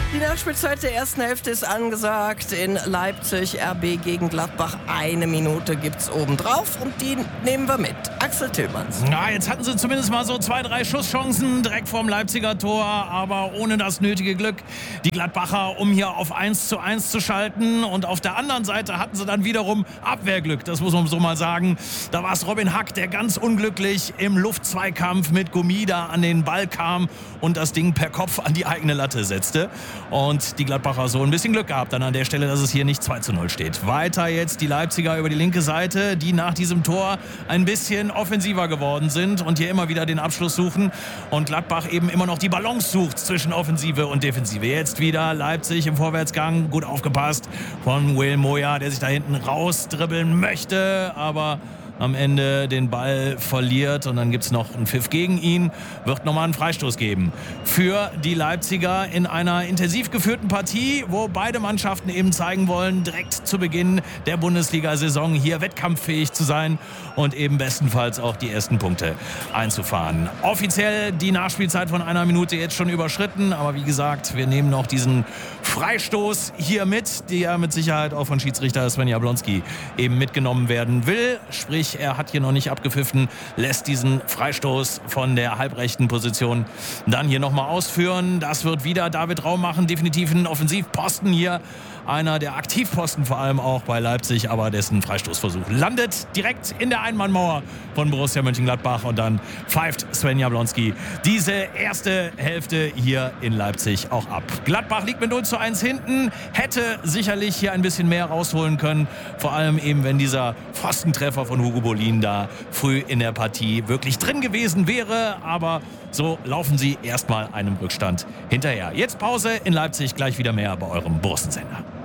Die Nachspielzeit der ersten Hälfte ist angesagt. In Leipzig, RB gegen Gladbach. 1 Minute gibt's obendrauf und die nehmen wir mit. Axel Tillmanns. Na, jetzt hatten sie zumindest mal so 2, 3 Schusschancen direkt vorm Leipziger Tor, aber ohne das nötige Glück. Die Gladbacher, um hier auf 1:1 zu schalten. Und auf der anderen Seite hatten sie dann wiederum Abwehrglück, das muss man so mal sagen. Da war es Robin Hack, der ganz unglücklich im Luftzweikampf mit Gummi da an den Ball kam und das Ding per Kopf an die eigene Latte setzte. Und die Gladbacher so ein bisschen Glück gehabt dann an der Stelle, dass es hier nicht 2:0 steht. Weiter jetzt die Leipziger über die linke Seite, die nach diesem Tor ein bisschen offensiver geworden sind und hier immer wieder den Abschluss suchen. Und Gladbach eben immer noch die Balance sucht zwischen Offensive und Defensive. Jetzt wieder Leipzig im Vorwärtsgang, gut aufgepasst von Will Moya, der sich da hinten rausdribbeln möchte, aber am Ende den Ball verliert und dann gibt es noch einen Pfiff gegen ihn, wird nochmal einen Freistoß geben für die Leipziger in einer intensiv geführten Partie, wo beide Mannschaften eben zeigen wollen, direkt zu Beginn der Bundesliga-Saison hier wettkampffähig zu sein und eben bestenfalls auch die ersten Punkte einzufahren. Offiziell die Nachspielzeit von 1 Minute jetzt schon überschritten, aber wie gesagt, wir nehmen noch diesen Freistoß hier mit, der mit Sicherheit auch von Schiedsrichter Sven Jablonski eben mitgenommen werden will, sprich er hat hier noch nicht abgepfiffen, lässt diesen Freistoß von der halbrechten Position dann hier nochmal ausführen. Das wird wieder David Raum machen, definitiv ein Offensivposten hier. Einer der Aktivposten vor allem auch bei Leipzig, aber dessen Freistoßversuch landet direkt in der Einmannmauer von Borussia Mönchengladbach und dann pfeift Sven Jablonski diese erste Hälfte hier in Leipzig auch ab. Gladbach liegt mit 0:1 hinten, hätte sicherlich hier ein bisschen mehr rausholen können, vor allem eben wenn dieser Pfostentreffer von Hugo Bolin da früh in der Partie wirklich drin gewesen wäre, aber so laufen sie erstmal einem Rückstand hinterher. Jetzt Pause in Leipzig, gleich wieder mehr bei eurem Borusssender.